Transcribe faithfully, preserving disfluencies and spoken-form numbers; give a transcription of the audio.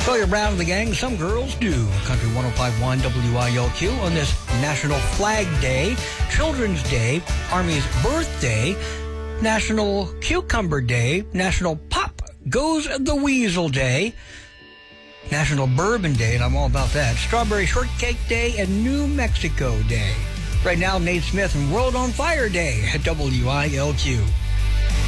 Sawyer Brown and the gang, some girls do. Country one oh five point one W I L Q on this National Flag Day, Children's Day, Army's Birthday, National Cucumber Day, National Pop Goes the Weasel Day, National Bourbon Day, and I'm all about that, Strawberry Shortcake Day, and New Mexico Day. Right now, Nate Smith and World on Fire Day at W I L Q.